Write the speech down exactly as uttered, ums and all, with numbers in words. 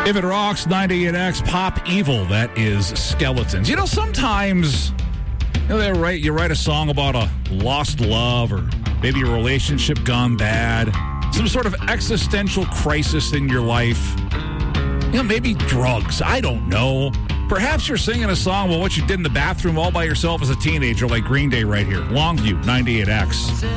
If It Rocks, ninety-eight X, Pop Evil, that is Skeletons. You know, sometimes, you know, they write, you write a song about a lost love or maybe a relationship gone bad, some sort of existential crisis in your life. You know, maybe drugs. I don't know. Perhaps you're singing a song about what you did in the bathroom all by yourself as a teenager, like Green Day right here. Longview, ninety-eight X.